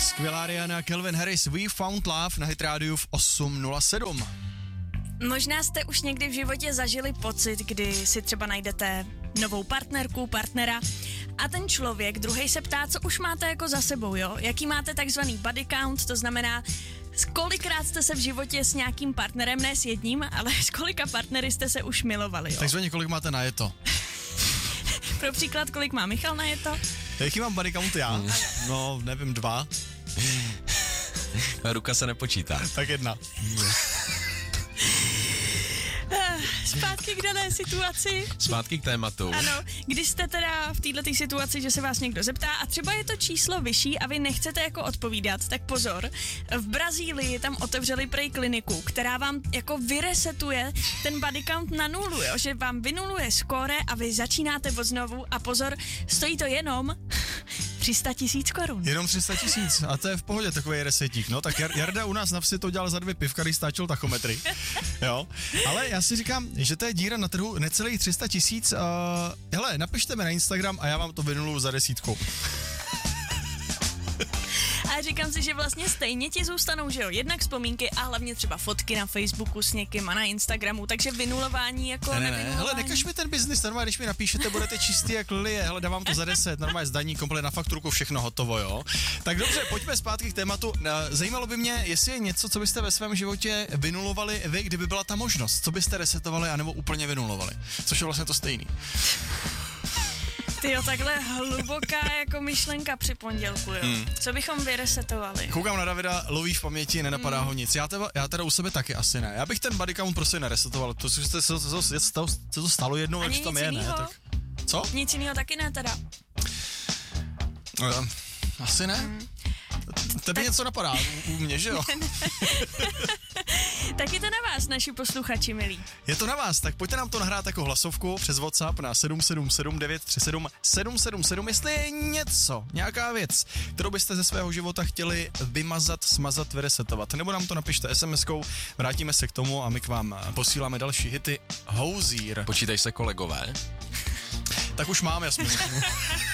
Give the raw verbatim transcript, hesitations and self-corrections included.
Skvělá Rihanna, Calvin Harris, We Found Love na Hit Radio v osm nula sedm. Možná jste už někdy v životě zažili pocit, kdy si třeba najdete novou partnerku, partnera a ten člověk druhej se ptá, co už máte jako za sebou, jo? Jaký máte takzvaný body count, to znamená, s kolikrát jste se v životě s nějakým partnerem, ne s jedním, ale s kolika partnery jste se už milovali, jo? Takzvaně kolik máte na jeto? Pro příklad, kolik má Michal na jeto? Jaký mám body count já? Mm. No, nevím, dva. Ruka se nepočítá. Tak jedna. Zpátky k dané situaci. Zpátky k tématu. Ano, když jste teda v této situaci, že se vás někdo zeptá a třeba je to číslo vyšší a vy nechcete jako odpovídat, tak pozor, v Brazílii tam otevřeli prej kliniku, která vám jako vyresetuje ten body count na nulu, jo? Že vám vynuluje skóre a vy začínáte od znovu a pozor, stojí to jenom tři sta tisíc korun. Jenom tři sta tisíc a to je v pohodě takový resetík, no tak Jar- Jarda u nás na vsi to dělal za dvě pivka, když stáčel tachometry, jo, ale já si říkám, že to je díra na trhu necelých tři sta tisíc, uh, hele, napište mi na Instagram a já vám to vynuluju za desítku. A říkám si, že vlastně stejně ti zůstanou, že jo, jednak vzpomínky a hlavně třeba fotky na Facebooku s někým a na Instagramu, takže vynulování jako ne, ne, ne, nevynulování. hele, nekaž mi ten biznis, normálně, když mi napíšete, budete čistý jak lilie, hele, dávám to za deset, normálně zdaní, komplet na fakturku, všechno hotovo, jo. Tak dobře, pojďme zpátky k tématu. Zajímalo by mě, jestli je něco, co byste ve svém životě vynulovali vy, kdyby byla ta možnost, co byste resetovali anebo úplně vynulovali, což je vlastně to stejný. Tyjo, takhle hluboká jako myšlenka při pondělku, jo. Hmm. Co bychom vyresetovali? Koukám na Davida, loví v paměti, nenapadá hmm. ho nic. Já teda, já teda u sebe taky asi ne. Já bych ten body count prostě neresetoval. To se to, to, to, to stalo jednou, jak tam je, ne? Tak... Co? Nic jiného taky ne teda. Uh, asi ne. Hmm. Tebe tak... něco napadá, u, u mě, že jo? Tak je to na vás, naši posluchači milí. Je to na vás, tak pojďte nám to nahrát jako hlasovku přes WhatsApp na sedm sedm sedm devět tři sedm sedm sedm sedm, jestli je něco, nějaká věc, kterou byste ze svého života chtěli vymazat, smazat, vyresetovat. Nebo nám to napište es em eskou, vrátíme se k tomu a my k vám posíláme další hity. Hozier. Počítaj se kolegové. Tak už máme, jasně.